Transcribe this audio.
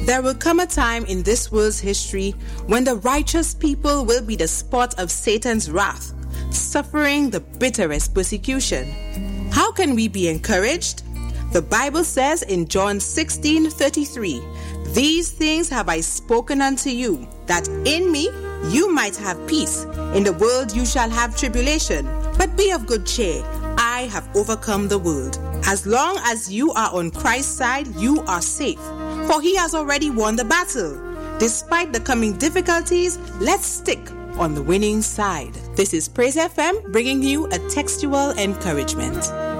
There will come a time in this world's history when the righteous people will be the spot of Satan's wrath, suffering the bitterest persecution. How can we be encouraged? The Bible says in John 16:33, "These things have I spoken unto you, that in me you might have peace. In the world you shall have tribulation, but be of good cheer. I have overcome the world." As long as you are on Christ's side, you are safe, for he has already won the battle. Despite the coming difficulties, let's stick on the winning side. This is Praise FM bringing you a textual encouragement.